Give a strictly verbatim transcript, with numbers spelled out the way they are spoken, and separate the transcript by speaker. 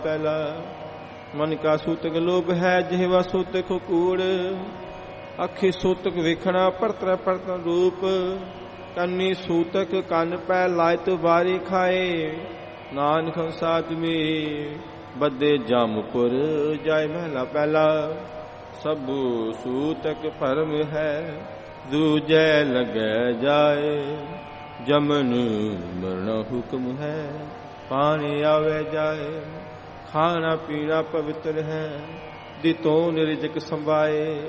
Speaker 1: ਪਹਿਲਾ। ਮਨ ਕਾ ਸੂਤਕ ਲੋਭ ਹੈ ਜਿਹਵਾ ਸੂਤਕ ਕੂੜ, ਅੱਖੀ ਸੂਤਕ ਵੇਖਣਾ ਪਰਤਰ ਪਰਤਨ ਰੂਪ। ਕੰਨੀ ਸੂਤਕ ਕੰਨ ਪੈ ਲਾਇਤ ਵਾਰੀ ਖਾਏ, ਨਾਨਕ ਸਾਧਮੀ ਬੱਦੇ ਜਾਮਪੁਰ ਜਾਇ ਮਹਿਲਾ ਪਹਿਲਾ। ਸਭ ਸੂਤਕ ਭਰਮ ਹੈ ਦੂਜੈ ਲਗੈ ਜਾਏ, ਜਮਨ ਮਰਣਾ ਹੁਕਮ ਹੈ ਪਾਣੀ ਆਵੇ ਜਾਏ। ਖਾਣਾ ਪੀਣਾ ਪਵਿੱਤਰ ਹੈ ਦਿਤੋਂ ਨਿਰਜਕ ਸੰਭਾਏ,